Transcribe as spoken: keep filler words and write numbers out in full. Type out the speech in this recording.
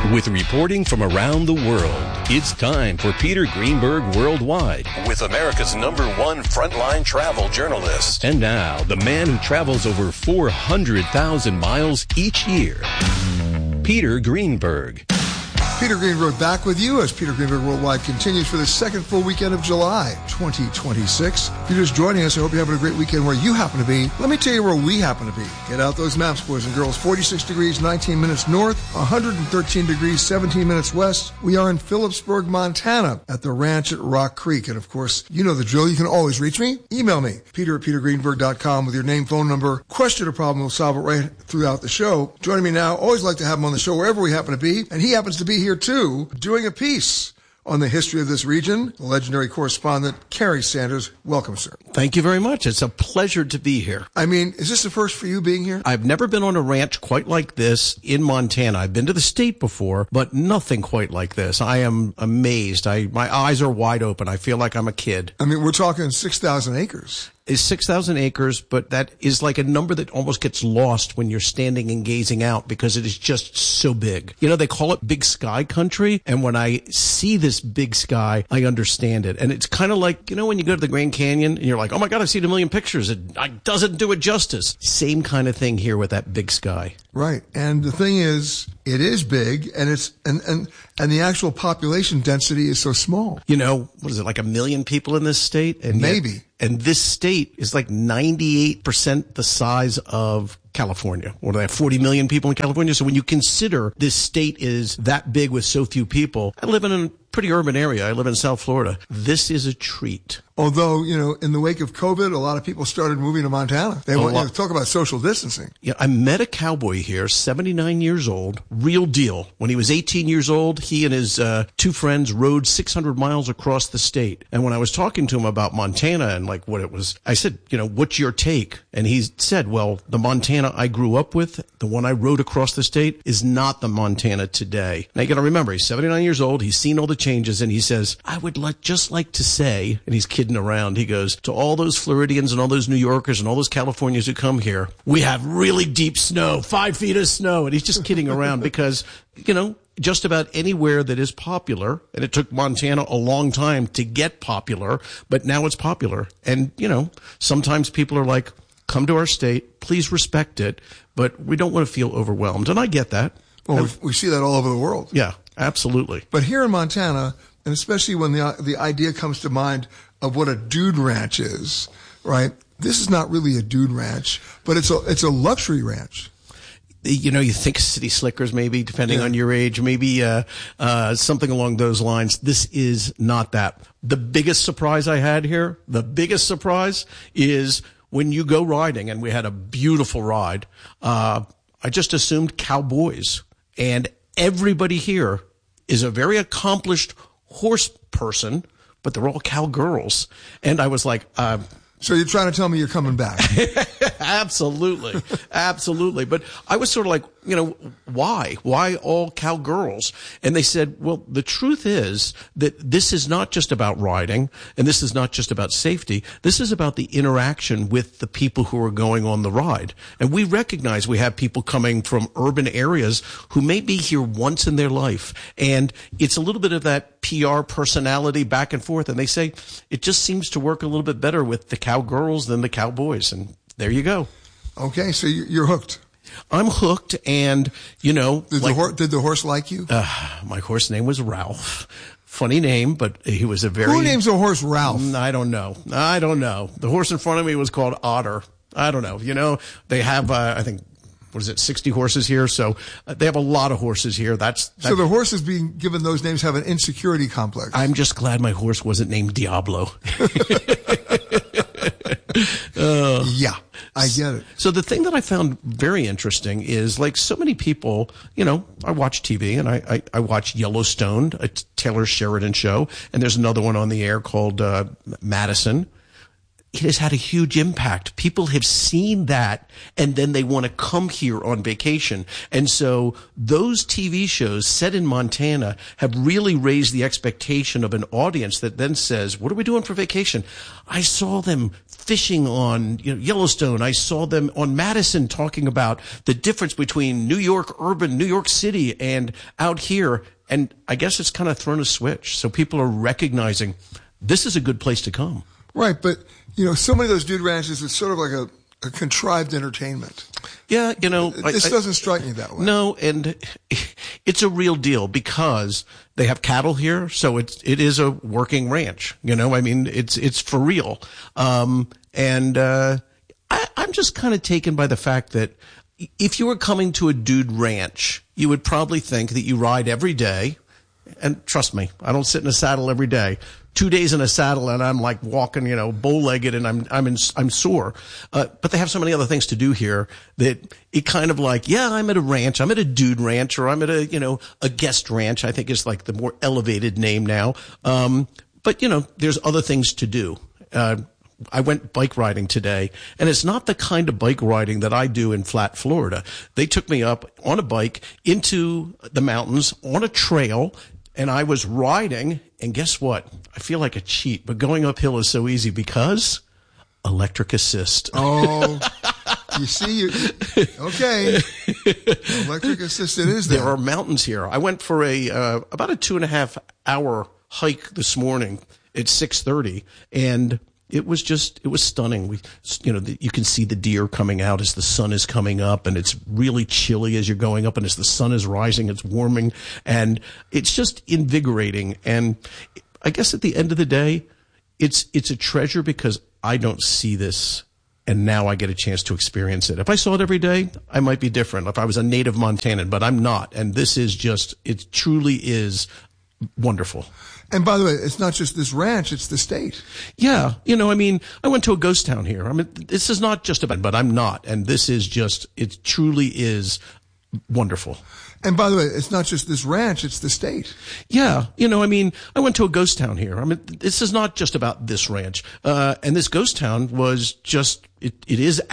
With reporting from around the world, it's time for Peter Greenberg Worldwide with America's number one frontline travel journalist. And now, the man who travels over four hundred thousand miles each year, Peter Greenberg. Peter Greenberg back with you as Peter Greenberg Worldwide continues for the second full weekend of July twenty twenty-six. If you're just joining us, I hope you're having a great weekend where you happen to be. Let me tell you where we happen to be. Get out those maps, boys and girls. forty-six degrees, nineteen minutes north, one hundred thirteen degrees, seventeen minutes west. We are in Phillipsburg, Montana at the ranch at Rock Creek. And of course, you know the drill. You can always reach me. Email me, peter at peter greenberg dot com with your name, phone number, question or problem. We'll solve it right throughout the show. Joining me now, always like to have him on the show wherever we happen to be. And he happens to be here too, doing a piece on the history of this region. The legendary correspondent, Kerry Sanders. Welcome, sir. Thank you very much. It's a pleasure to be here. I mean, is this the first for you being here? I've never been on a ranch quite like this in Montana. I've been to the state before, but nothing quite like this. I am amazed. I my eyes are wide open. I feel like I'm a kid. I mean, we're talking six thousand acres. Is six thousand acres, but that is like a number that almost gets lost when you're standing and gazing out because it is just so big. You know, they call it big sky country, and when I see this big sky, I understand it. And it's kind of like, you know, when you go to the Grand Canyon and you're like, oh my God, I've seen a million pictures. It doesn't do it justice. Same kind of thing here with that big sky. Right. And the thing is, it is big, and it's and, and and the actual population density is so small. You know, what is it, like a million people in this state? And maybe. Yet, and this state is like ninety-eight percent the size of California. What do they have, forty million people in California? So when you consider this state is that big with so few people, I live in a pretty urban area. I live in South Florida. This is a treat. Although, you know, in the wake of COVID, a lot of people started moving to Montana. They want you to talk about social distancing. Yeah, I met a cowboy here, seventy-nine years old, real deal. When he was eighteen years old, he and his uh, two friends rode six hundred miles across the state. And when I was talking to him about Montana and like what it was, I said, you know, what's your take? And he said, well, the Montana I grew up with, the one I rode across the state, is not the Montana today. Now you got to remember, he's seventy-nine years old. He's seen all the changes, and he says, I would like just like to say, and he's kidding around, he goes, to all those Floridians and all those New Yorkers and all those Californians who come here, we have really deep snow, five feet of snow. And he's just kidding around because, you know, just about anywhere that is popular, and it took Montana a long time to get popular, but now it's popular. And, you know, sometimes people are like, come to our state, please respect it, but we don't want to feel overwhelmed. And I get that. Well, we, we see that all over the world. Yeah, absolutely. But here in Montana, and especially when the the idea comes to mind of what a dude ranch is, right? This is not really a dude ranch, but it's a it's a luxury ranch. You know, you think City Slickers, maybe, depending yeah. on your age, maybe uh, uh, something along those lines. This is not that. The biggest surprise I had here, the biggest surprise is when you go riding, and we had a beautiful ride, uh, I just assumed cowboys. And everybody here is a very accomplished horse person, but they're all cowgirls. And I was like, uh, so you're trying to tell me you're coming back? Absolutely. Absolutely. But I was sort of like, you know, why? Why all cowgirls? And they said, well, the truth is that this is not just about riding, and this is not just about safety. This is about the interaction with the people who are going on the ride. And we recognize we have people coming from urban areas who may be here once in their life. And it's a little bit of that P R personality back and forth. And they say it just seems to work a little bit better with the cowgirls than the cowboys. And there you go. Okay, so you're hooked. I'm hooked, and, you know... Did, like, the, hor- did the horse like you? Uh, my horse name was Ralph. Funny name, but he was a very... Who names a horse Ralph? I don't know. I don't know. The horse in front of me was called Otter. I don't know. You know, they have, uh, I think... What is it, sixty horses here? So uh, they have a lot of horses here. That's, that's So the horses being given those names have an insecurity complex. I'm just glad my horse wasn't named Diablo. uh, yeah, I get it. So the thing that I found very interesting is, like so many people, you know, I watch T V, and I, I, I watch Yellowstone, a Taylor Sheridan show, and there's another one on the air called uh, Madison. It has had a huge impact. People have seen that, and then they want to come here on vacation. And so those T V shows set in Montana have really raised the expectation of an audience that then says, what are we doing for vacation? I saw them fishing on you know, Yellowstone. I saw them on Madison talking about the difference between New York urban, New York City, and out here. And I guess it's kind of thrown a switch. So people are recognizing this is a good place to come. Right, but, you know, so many of those dude ranches, it's sort of like a, a contrived entertainment. Yeah, you know. This I, doesn't strike me that way. No, and it's a real deal because they have cattle here, so it's, it is a working ranch. You know, I mean, it's, it's for real. Um, and, uh, I, I'm just kind of taken by the fact that if you were coming to a dude ranch, you would probably think that you ride every day. And trust me, I don't sit in a saddle every day. Two days in a saddle and I'm like walking, you know, bow-legged and I'm, I'm in, I'm sore. Uh, but they have so many other things to do here that it kind of like, yeah, I'm at a ranch. I'm at a dude ranch or I'm at a, you know, a guest ranch. I think is like the more elevated name now. Um, but you know, there's other things to do. Uh, I went bike riding today, and it's not the kind of bike riding that I do in flat Florida. They took me up on a bike into the mountains on a trail, and I was riding, and guess what? I feel like a cheat, but going uphill is so easy because electric assist. Oh, you see, you, okay. Electric assist it is there. There are mountains here. I went for a uh, about a two and a half hour hike this morning at six thirty, and it was just, it was stunning. We, you know, the, you can see the deer coming out as the sun is coming up, and it's really chilly as you're going up, and as the sun is rising, it's warming, and it's just invigorating. And I guess at the end of the day, it's, it's a treasure because I don't see this, and now I get a chance to experience it. If I saw it every day, I might be different. If I was a native Montanan, but I'm not. And this is just, it truly is wonderful. And by the way, it's not just this ranch, it's the state. Yeah. You know, I mean, I went to a ghost town here. I mean, this is not just about, but I'm not. And this is just, it truly is wonderful. And by the way, it's not just this ranch, it's the state. Yeah. You know, I mean, I went to a ghost town here. I mean, this is not just about this ranch. Uh, and this ghost town was just, it, it is